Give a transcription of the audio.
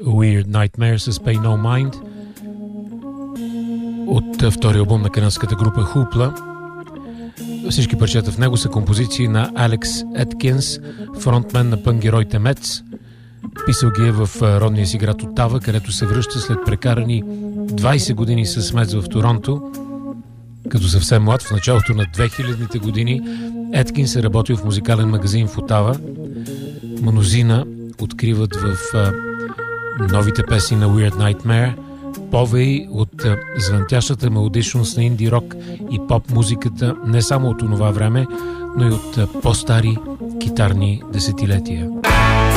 Weird Nightmare с Pay No Mind от втория албум на канадската група Hoopla. Всички парчета в него са композиции на Алекс Еткинс, фронтмен на пънк героите Мец. Писал ги е в родния си град Отава, където се връща след прекарани 20 години с Мец в Торонто. Като съвсем млад, в началото на 2000-те години, Еткинс е работил в музикален магазин в Отава. Мнозина откриват в новите песни на Weird Nightmare повеи от звънтящата мелодичност на инди рок и поп музиката не само от онова време, но и от по-стари китарни десетилетия.